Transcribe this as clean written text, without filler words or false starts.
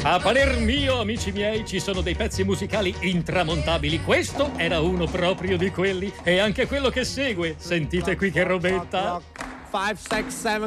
A parer mio, amici miei, ci sono dei pezzi musicali intramontabili. Questo era uno proprio di quelli. E anche quello che segue. Sentite qui che robetta. 5, 6, 7